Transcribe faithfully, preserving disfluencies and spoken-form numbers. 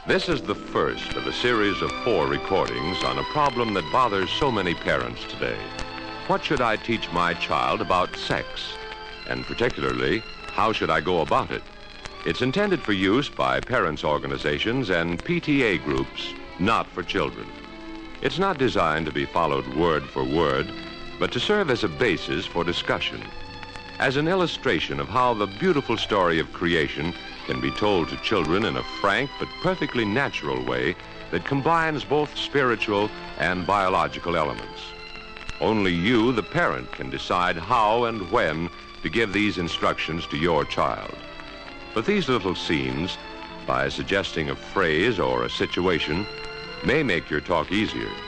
This is the first of a series of four recordings on a problem that bothers so many parents today. What should I teach my child about sex? And particularly, how should I go about it? It's intended for use by parents' organizations and P T A groups, not for children. It's not designed to be followed word for word, but to serve as a basis for discussion, as an illustration of how the beautiful story of creation can be told to children in a frank but perfectly natural way that combines both spiritual and biological elements. Only you, the parent, can decide how and when to give these instructions to your child. But these little scenes, by suggesting a phrase or a situation, may make your talk easier.